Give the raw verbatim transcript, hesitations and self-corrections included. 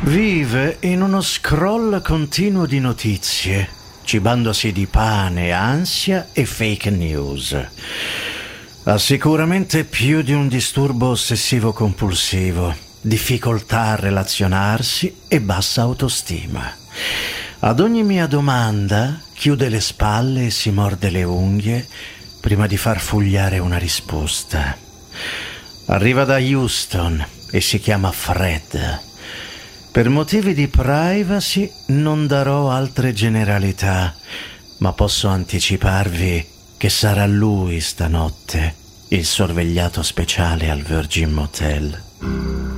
Vive in uno scroll continuo di notizie, cibandosi di pane, ansia e fake news. Ha sicuramente più di un disturbo ossessivo-compulsivo, difficoltà a relazionarsi e bassa autostima. Ad ogni mia domanda chiude le spalle e si morde le unghie prima di far fugliare una risposta. Arriva da Houston e si chiama Fred. Per motivi di privacy non darò altre generalità, ma posso anticiparvi che sarà lui stanotte il sorvegliato speciale al Virgin Motel.